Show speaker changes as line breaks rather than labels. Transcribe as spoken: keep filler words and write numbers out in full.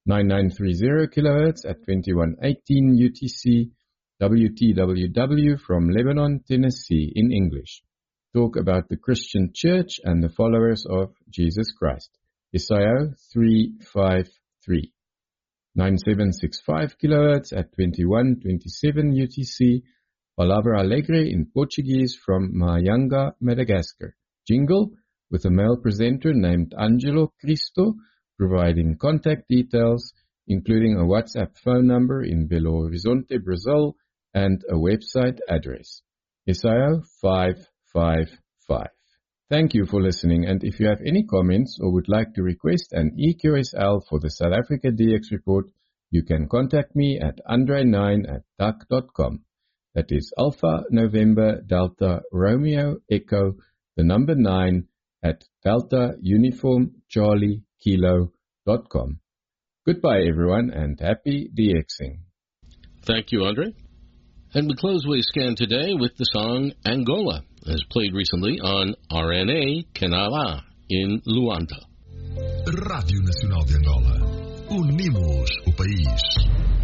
ninety-nine thirty kilohertz at twenty-one eighteen U T C, W T W W from Lebanon, Tennessee in English. Talk about the Christian Church and the followers of Jesus Christ. Isaiah three five three. ninety-seven sixty-five kilohertz at twenty-one twenty-seven U T C, Palavra Alegre in Portuguese from Mahajanga, Madagascar. Jingle with a male presenter named Angelo Cristo, providing contact details, including a WhatsApp phone number in Belo Horizonte, Brazil, and a website address. Isaiah five five five. Thank you for listening, and if you have any comments or would like to request an E Q S L for the South Africa D X report, you can contact me at andre nine at duck dot com. That is Alpha November Delta Romeo Echo, the number nine at Delta Uniform Charlie Kilo dot com. Goodbye, everyone, and happy DXing.
Thank you, Andre. And we close We Scan today with the song Angola, as played recently on R N A Canal in Luanda.
Rádio Nacional de Angola. Unimos o país.